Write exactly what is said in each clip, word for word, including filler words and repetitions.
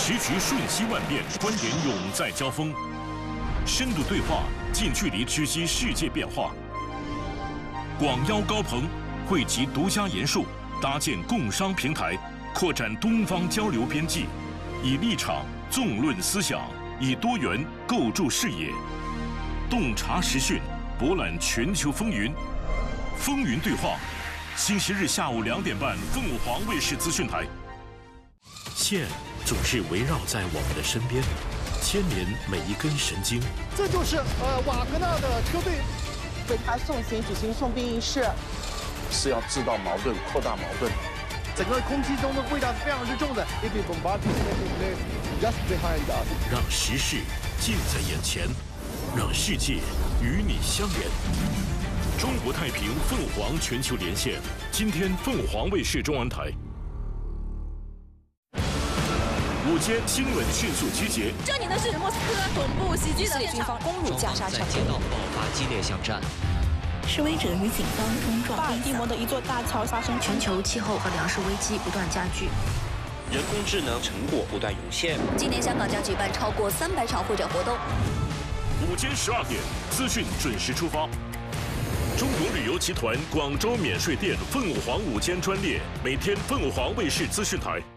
时局瞬息万变，观点永在交锋，深度对话，近距离知悉世界变化。广邀高朋，汇集独家研述，搭建共商平台，扩展东方交流边际，以立场纵论思想，以多元构筑视野，洞察时讯，博览全球风云。风云对话，星期日下午两点半，凤凰卫视资讯台。线总是围绕在我们的身边，牵连每一根神经。 这就是呃瓦格纳的车队。 为他送行举行送殡仪式， 是要制造矛盾、扩大矛盾。 整个空气中的味道是非常之重的。If the bombardment taking place just behind us， 让时事近在眼前，让世界与你相连。中国太平凤凰全球连线，今天凤凰卫视中文台。午间新闻迅速集结。 这里呢是莫斯科总部袭击的军方攻入加沙城， 街道爆发激烈巷战。 示威者与警方冲撞。 巴尔的摩的一座大桥发生。 全球气候和粮食危机不断加剧， 人工智能成果不断涌现。 今年香港将举办超过三百场会展活动。 午间十二点，资讯准时出发。中国旅游集团广州免税店凤凰午间专列，每天凤凰卫视资讯台。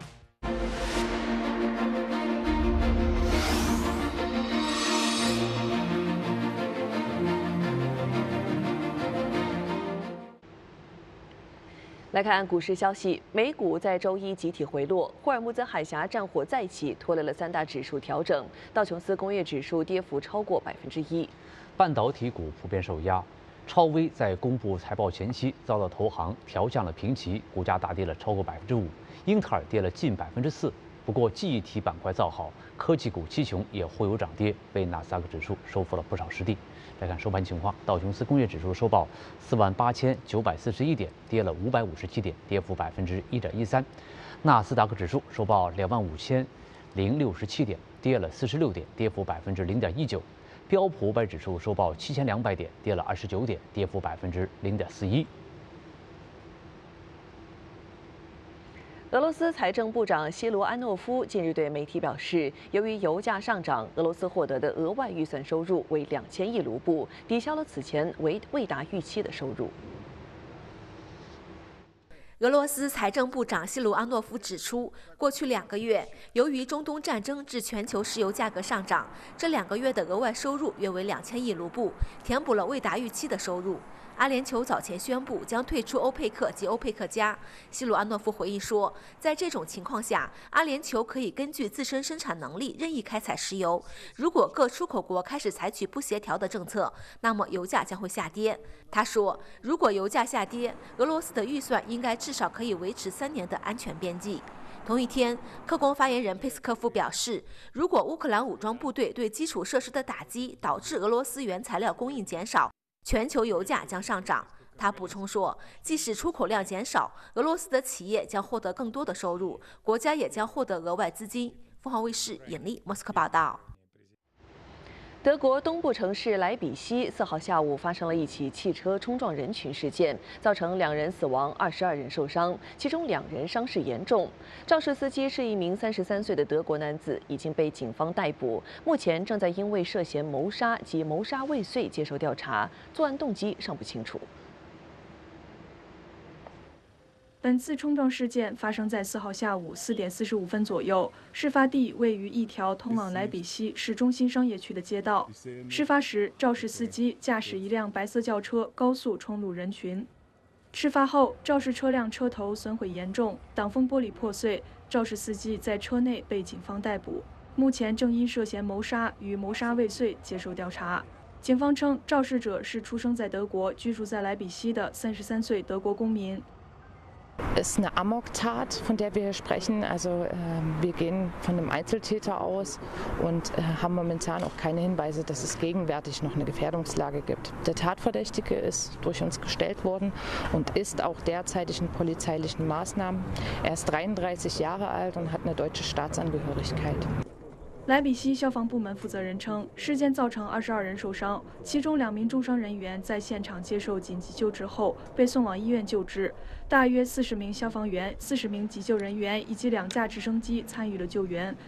来看股市消息，美股在周一集体回落，霍尔木兹海峡战火再起，拖累了三大指数调整。道琼斯工业指数跌幅超过百分之一。 半导体股普遍受压，超微在公布财报前夕遭到投行调降了评级，股价大跌了超过百分之五。英特尔跌了近百分之四。不过记忆体板块造好，科技股七雄也互有涨跌，为纳斯达克指数收复了不少失地。来看收盘情况，道琼斯工业指数收报四万八千九百四十一点，跌了五百五十七点，跌幅百分之一点一三。纳斯达克指数收报两万五千零六十七点，跌了四十六点，跌幅百分之零点一九。标普五百指数收报七千两百点，跌了二十九点，跌幅百分之零点四一。 俄罗斯财政部长希罗安诺夫近日对媒体表示，由于油价上涨，俄罗斯获得的额外预算收入为两千亿卢布，抵消了此前为未达预期的收入。 俄罗斯财政部长希卢安诺夫指出，过去两个月，由于中东战争致全球石油价格上涨，这两个月的额外收入约为两千亿卢布，填补了未达预期的收入。阿联酋早前宣布将退出欧佩克及欧佩克加。希鲁安诺夫回忆说，在这种情况下，阿联酋可以根据自身生产能力任意开采石油。如果各出口国开始采取不协调的政策，那么油价将会下跌。他说，如果油价下跌，俄罗斯的预算应该至少可以维持三年的安全边际。同一天，克宫发言人佩斯科夫表示，如果乌克兰武装部队对基础设施的打击导致俄罗斯原材料供应减少，全球油价将上涨。他补充说，即使出口量减少，俄罗斯的企业将获得更多的收入，国家也将获得额外资金。凤凰卫视尹丽莫斯科报道。 德国东部城市莱比锡四号下午发生了一起汽车冲撞人群事件，造成两人死亡，二十二人受伤，其中两人伤势严重。肇事司机是一名三十三岁的德国男子，已经被警方逮捕，目前正在因为涉嫌谋杀及谋杀未遂接受调查，作案动机尚不清楚。 本次冲撞事件发生在四号下午四点四十五分左右，事发地位于一条通往莱比锡市中心商业区的街道。事发时，肇事司机驾驶一辆白色轿车高速冲入人群。事发后，肇事车辆车头损毁严重，挡风玻璃破碎，肇事司机在车内被警方逮捕，目前正因涉嫌谋杀与谋杀未遂接受调查。警方称，肇事者是出生在德国、居住在莱比锡的三十三岁德国公民。 ist eine Amoktat, von der wir hier sprechen. Also äh, wir gehen von einem Einzeltäter aus und äh, haben momentan auch keine Hinweise, dass es gegenwärtig noch eine Gefährdungslage gibt. Der Tatverdächtige ist durch uns gestellt worden und ist auch derzeitig in polizeilichen Maßnahmen. Er ist dreiunddreißig Jahre alt und hat eine deutsche Staatsangehörigkeit. 莱比锡消防部门负责人称，事件造成二十二人受伤，其中两名重伤人员在现场接受紧急救治后被送往医院救治。大约四十名消防员、四十名急救人员以及两架直升机参与了救援，